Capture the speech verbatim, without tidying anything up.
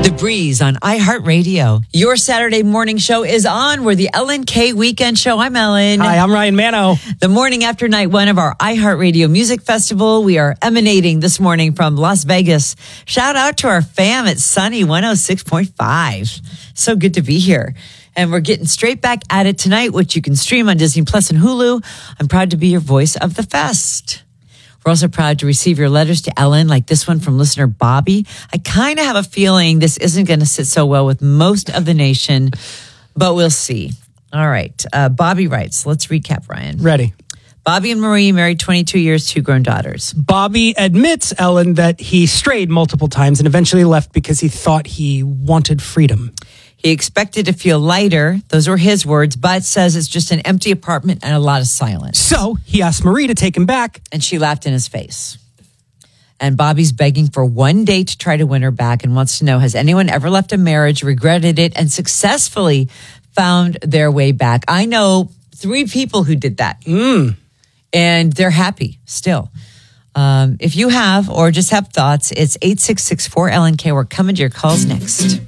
The Breeze on iHeartRadio. Your Saturday morning show is on. We're the Ellen K Weekend Show. I'm Ellen. Hi, I'm Ryan Mano. The morning after night one of our iHeartRadio Music Festival. We are emanating this morning from Las Vegas. Shout out to our fam at Sunny one oh six point five. So good to be here. And we're getting straight back at it tonight, which you can stream on Disney Plus and Hulu. I'm proud to be your voice of the fest. We're also proud to receive your letters to Ellen, like this one from listener Bobby. I kind of have a feeling this isn't going to sit so well with most of the nation, but we'll see. All right. Uh, Bobby writes, let's recap, Ryan. Ready. Bobby and Marie married twenty-two years, two grown daughters. Bobby admits, Ellen, that he strayed multiple times and eventually left because he thought he wanted freedom. He expected to feel lighter. Those were his words, but says it's just an empty apartment and a lot of silence. So he asked Marie to take him back. And she laughed in his face. And Bobby's begging for one day to try to win her back and wants to know, has anyone ever left a marriage, regretted it, and successfully found their way back? I know three people who did that. Mm. And they're happy still. Um, if you have or just have thoughts, it's eight six six four L N K. We're coming to your calls next.